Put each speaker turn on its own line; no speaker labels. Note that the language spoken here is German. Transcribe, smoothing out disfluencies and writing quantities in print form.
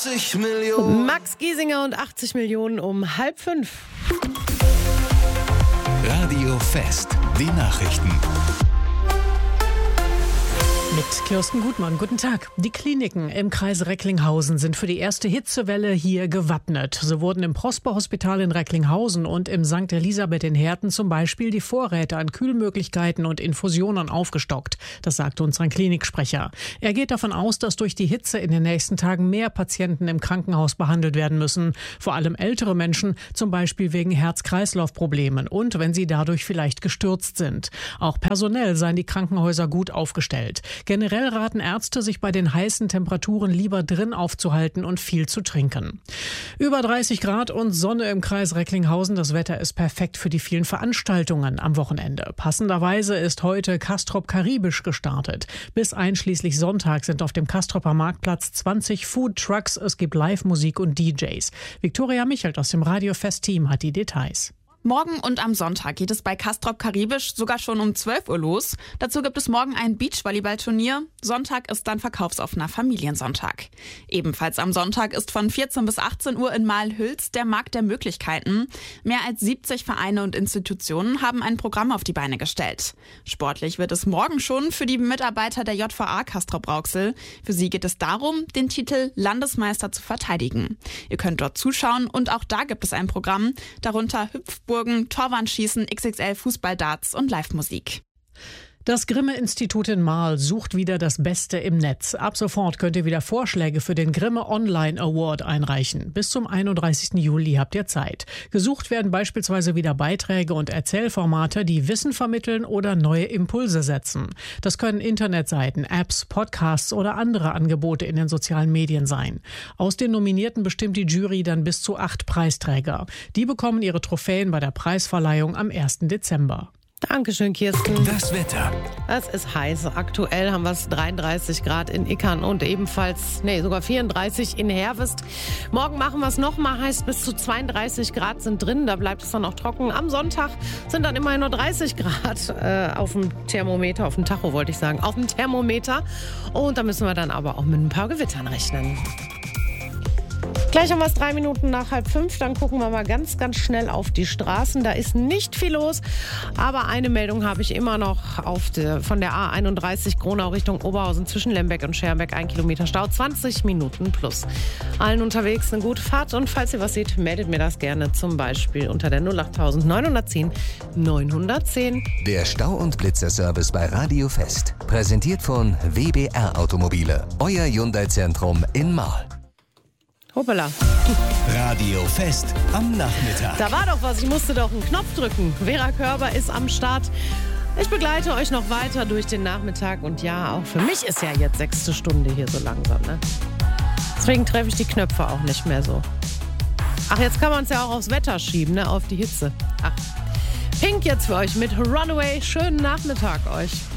80 Millionen.
Max Giesinger und 80 Millionen um 4:30.
Radio Fest, die Nachrichten.
Mit Kirsten Gutmann, guten Tag. Die Kliniken im Kreis Recklinghausen sind für die erste Hitzewelle hier gewappnet. So wurden im Prosper-Hospital in Recklinghausen und im St. Elisabeth in Herten zum Beispiel die Vorräte an Kühlmöglichkeiten und Infusionen aufgestockt. Das sagte uns ein Kliniksprecher. Er geht davon aus, dass durch die Hitze in den nächsten Tagen mehr Patienten im Krankenhaus behandelt werden müssen. Vor allem ältere Menschen, zum Beispiel wegen Herz-Kreislauf-Problemen und wenn sie dadurch vielleicht gestürzt sind. Auch personell seien die Krankenhäuser gut aufgestellt. Generell raten Ärzte, sich bei den heißen Temperaturen lieber drin aufzuhalten und viel zu trinken. Über 30 Grad und Sonne im Kreis Recklinghausen. Das Wetter ist perfekt für die vielen Veranstaltungen am Wochenende. Passenderweise ist heute Castrop Karibisch gestartet. Bis einschließlich Sonntag sind auf dem Castroper Marktplatz 20 Food Trucks. Es gibt Live-Musik und DJs. Viktoria Michelt aus dem Radio Fest Team hat die Details.
Morgen und am Sonntag geht es bei Castrop Karibisch sogar schon um 12 Uhr los. Dazu gibt es morgen ein Beachvolleyballturnier. Sonntag ist dann verkaufsoffener Familiensonntag. Ebenfalls am Sonntag ist von 14 bis 18 Uhr in Mahlhüls der Markt der Möglichkeiten. Mehr als 70 Vereine und Institutionen haben ein Programm auf die Beine gestellt. Sportlich wird es morgen schon für die Mitarbeiter der JVA Castrop-Rauxel. Für sie geht es darum, den Titel Landesmeister zu verteidigen. Ihr könnt dort zuschauen und auch da gibt es ein Programm, darunter Hüpfburgen, Torwandschießen, XXL Fußball-Darts und Live-Musik.
Das Grimme-Institut in Marl sucht wieder das Beste im Netz. Ab sofort könnt ihr wieder Vorschläge für den Grimme Online Award einreichen. Bis zum 31. Juli habt ihr Zeit. Gesucht werden beispielsweise wieder Beiträge und Erzählformate, die Wissen vermitteln oder neue Impulse setzen. Das können Internetseiten, Apps, Podcasts oder andere Angebote in den sozialen Medien sein. Aus den Nominierten bestimmt die Jury dann bis zu 8 Preisträger. Die bekommen ihre Trophäen bei der Preisverleihung am 1. Dezember.
Dankeschön, Kirsten.
Das Wetter.
Es ist heiß. Aktuell haben wir es 33 Grad in Ickern und ebenfalls, sogar 34 in Hervest. Morgen machen wir es nochmal heiß. Bis zu 32 Grad sind drin. Da bleibt es dann auch trocken. Am Sonntag sind dann immerhin nur 30 Grad auf dem Thermometer, auf dem Tacho wollte ich sagen, auf dem Thermometer. Und da müssen wir dann aber auch mit ein paar Gewittern rechnen. Gleich haben wir es 3 Minuten nach 4:30. Dann gucken wir mal ganz, ganz schnell auf die Straßen. Da ist nicht viel los. Aber eine Meldung habe ich immer noch von der A31 Gronau Richtung Oberhausen zwischen Lemberg und Schermbeck. 1 Kilometer Stau, 20 Minuten plus. Allen unterwegs eine gute Fahrt. Und falls ihr was seht, meldet mir das gerne. Zum Beispiel unter der 08000 910 910.
Der Stau- und Blitzer-Service bei Radio Fest. Präsentiert von WBR Automobile. Euer Hyundai-Zentrum in Marl.
Hoppala.
Radio Fest am Nachmittag.
Da war doch was, ich musste doch einen Knopf drücken. Vera Körber ist am Start. Ich begleite euch noch weiter durch den Nachmittag. Und ja, auch für mich ist ja jetzt 6. Stunde hier so langsam. Ne? Deswegen treffe ich die Knöpfe auch nicht mehr so. Ach, jetzt kann man es ja auch aufs Wetter schieben, ne? Auf die Hitze. Ach. Pink jetzt für euch mit Runaway. Schönen Nachmittag euch.